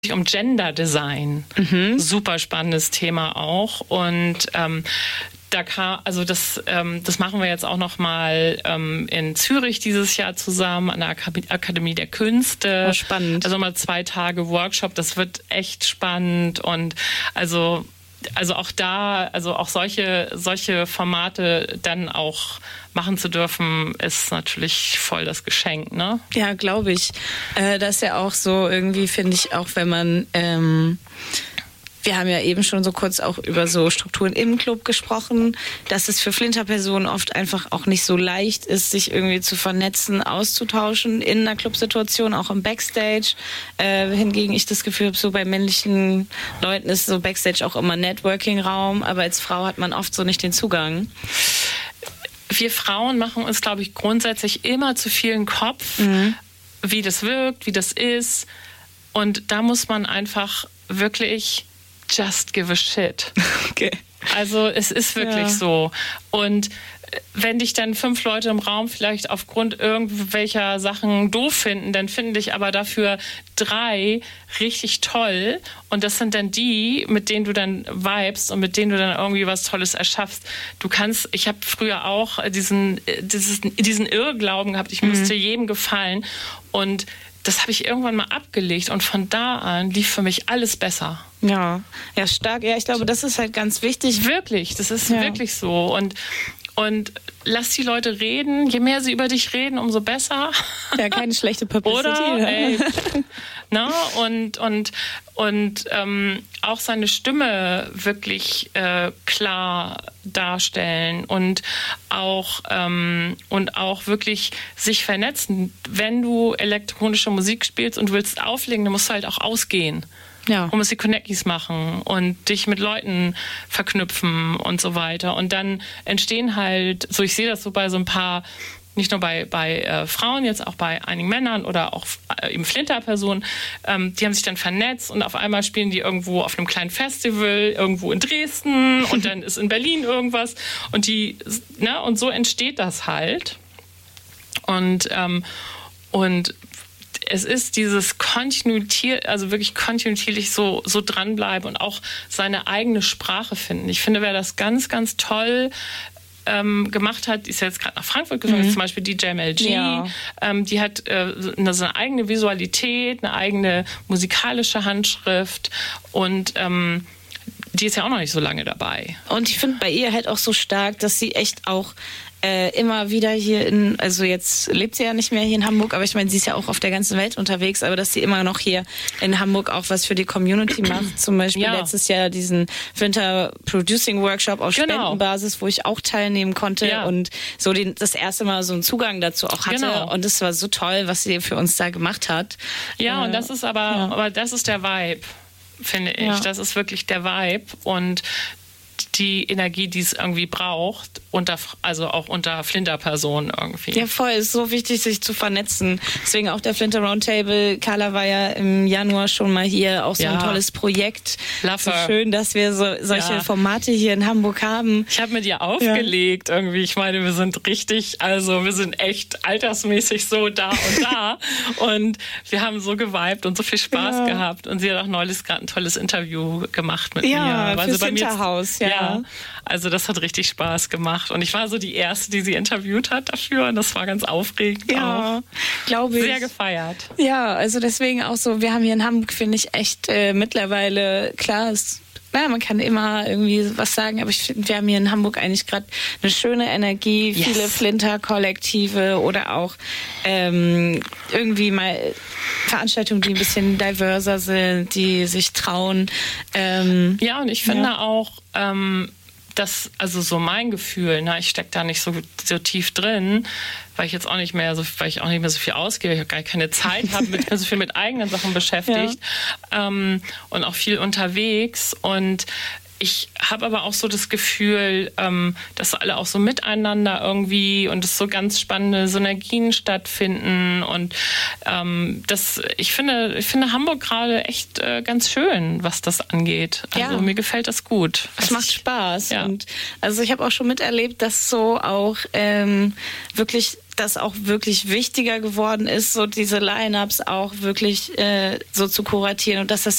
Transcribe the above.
um Gender Design. Super spannendes Thema auch. Und das machen wir jetzt auch noch mal in Zürich dieses Jahr zusammen an der Akademie der Künste. Oh, spannend. Also mal 2 Tage Workshop. Das wird echt spannend. Und also auch da, also auch solche Formate dann auch machen zu dürfen, ist natürlich voll das Geschenk, ne? Ja, glaube ich. Das ist ja auch so irgendwie, finde ich, auch wenn man wir haben ja eben schon so kurz auch über so Strukturen im Club gesprochen, dass es für Flinterpersonen oft einfach auch nicht so leicht ist, sich irgendwie zu vernetzen, auszutauschen in einer Clubsituation, auch im Backstage. Hingegen ich das Gefühl habe, so bei männlichen Leuten ist so Backstage auch immer Networking-Raum, aber als Frau hat man oft so nicht den Zugang. Wir Frauen machen uns, glaube ich, grundsätzlich immer zu viel in den Kopf, wie das wirkt, wie das ist. Und da muss man einfach wirklich just give a shit. Okay. Also es ist wirklich so. Und wenn dich dann 5 Leute im Raum vielleicht aufgrund irgendwelcher Sachen doof finden, dann finden dich aber dafür 3 richtig toll. Und das sind dann die, mit denen du dann vibest und mit denen du dann irgendwie was Tolles erschaffst. Ich habe früher auch diesen Irrglauben gehabt, ich müsste jedem gefallen. Und das habe ich irgendwann mal abgelegt und von da an lief für mich alles besser. Ja, stark. Ja, ich glaube, das ist halt ganz wichtig. Wirklich, das ist wirklich so. Und lass die Leute reden. Je mehr sie über dich reden, umso besser. Ja, keine schlechte Publicity. Oder? Ey. Na, und auch seine Stimme wirklich klar darstellen und auch wirklich sich vernetzen. Wenn du elektronische Musik spielst und willst auflegen, dann musst du halt auch ausgehen. Ja. Du musst die Connecties machen und dich mit Leuten verknüpfen und so weiter. Und dann entstehen halt, so ich sehe das so bei so ein paar, nicht nur bei Frauen, jetzt auch bei einigen Männern oder auch eben Flinterpersonen, die haben sich dann vernetzt und auf einmal spielen die irgendwo auf einem kleinen Festival, irgendwo in Dresden und dann ist in Berlin irgendwas und und so entsteht das halt. Und es ist dieses wirklich kontinuierlich so dranbleiben und auch seine eigene Sprache finden. Ich finde, wer das ganz, ganz toll gemacht hat, ist ja jetzt gerade nach Frankfurt gesungen, zum Beispiel DJ Mel G. Ja. Die hat eine eigene Visualität, eine eigene musikalische Handschrift und die ist ja auch noch nicht so lange dabei. Und ich finde bei ihr halt auch so stark, dass sie echt auch immer wieder also jetzt lebt sie ja nicht mehr hier in Hamburg, aber ich meine, sie ist ja auch auf der ganzen Welt unterwegs, aber dass sie immer noch hier in Hamburg auch was für die Community macht. Zum Beispiel letztes Jahr diesen Winter Producing Workshop auf Spendenbasis, wo ich auch teilnehmen konnte und so das erste Mal so einen Zugang dazu auch hatte. Genau. Und es war so toll, was sie für uns da gemacht hat. Ja, und das ist aber das ist der Vibe, finde ich. Ja. Das ist wirklich der Vibe und die Energie, die es irgendwie braucht, also auch unter Flinter-Personen irgendwie. Ja, voll. Es ist so wichtig, sich zu vernetzen. Deswegen auch der Flinter Roundtable. Carla war ja im Januar schon mal hier. Auch so ein tolles Projekt. So schön, dass wir solche Formate hier in Hamburg haben. Ich habe mit ihr aufgelegt irgendwie. Ich meine, wir sind echt altersmäßig so da und da. Und wir haben so geweibt und so viel Spaß gehabt. Und sie hat auch neulich gerade ein tolles Interview gemacht mit mir. Ja, fürs Winterhaus. Ja, also das hat richtig Spaß gemacht. Und ich war so die Erste, die sie interviewt hat dafür. Und das war ganz aufregend. Ja, glaube ich. Sehr gefeiert. Ja, also deswegen auch so, wir haben hier in Hamburg, finde ich, echt mittlerweile, klar, man kann immer irgendwie was sagen, aber ich finde, wir haben hier in Hamburg eigentlich gerade eine schöne Energie, viele Flinter-Kollektive oder auch irgendwie mal Veranstaltungen, die ein bisschen diverser sind, die sich trauen. Und ich finde auch, also so mein Gefühl, ich stecke da nicht so tief drin, weil ich auch nicht mehr so viel ausgebe, ich auch gar keine Zeit habe, bin so viel mit eigenen Sachen beschäftigt und auch viel unterwegs und ich habe aber auch so das Gefühl, dass alle auch so miteinander irgendwie und es so ganz spannende Synergien stattfinden und ich finde Hamburg gerade echt ganz schön, was das angeht. Also mir gefällt das gut. Es macht Spaß und also ich habe auch schon miterlebt, dass so auch wirklich das auch wirklich wichtiger geworden ist, so diese Line-Ups auch wirklich so zu kuratieren und dass das